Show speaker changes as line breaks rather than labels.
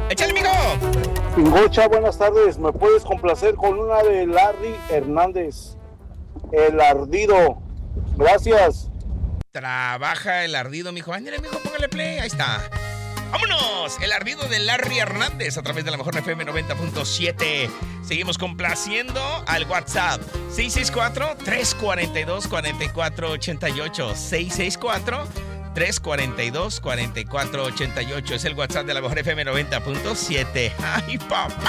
¡Échale, mijo!
Pingocha, buenas tardes. ¿Me puedes complacer con una de Larry Hernández? El ardido. Gracias.
Trabaja el ardido, mijo. Ándale, mijo, póngale play. Ahí está. ¡Vámonos! El ardido de Larry Hernández a través de la mejor FM 90.7. Seguimos complaciendo al WhatsApp 664-342-4488. 664-342-4488. Es el WhatsApp de la mejor FM 90.7. ¡Ay, papá!